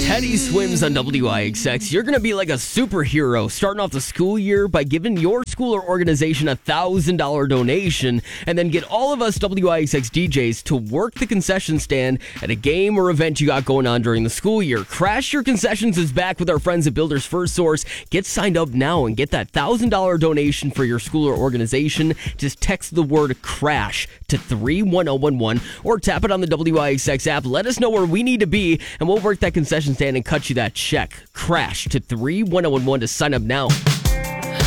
Teddy Swims on WIXX. You're going to be like a superhero starting off the school year by giving your school or organization a $1,000 donation and then get all of us WIXX DJs to work the concession stand at a game or event you got going on during the school year. Crash Your Concessions is back with our friends at Builders First Source. Get signed up now and get that $1,000 donation for your school or organization. Just text the word CRASH to 31011 or tap it on the WIXX app. Let us know where we need to be and we'll work that concession stand and cut you that check. Crash to 31011 to sign up now.